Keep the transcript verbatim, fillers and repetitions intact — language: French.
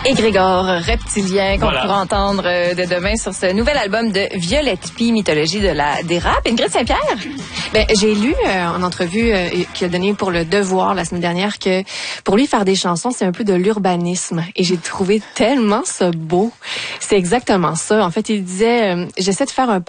Et Grégor Reptilien, qu'on Voilà. pourra entendre euh, de demain sur ce nouvel album de Violette Pie, Mythologie de la dérape. Ingrid Saint-Pierre? Ben, j'ai lu euh, en entrevue euh, qu'il a donné pour Le Devoir la semaine dernière que pour lui faire des chansons, c'est un peu de l'urbanisme. Et j'ai trouvé tellement ça beau. C'est exactement ça. En fait, il disait, euh, j'essaie de faire un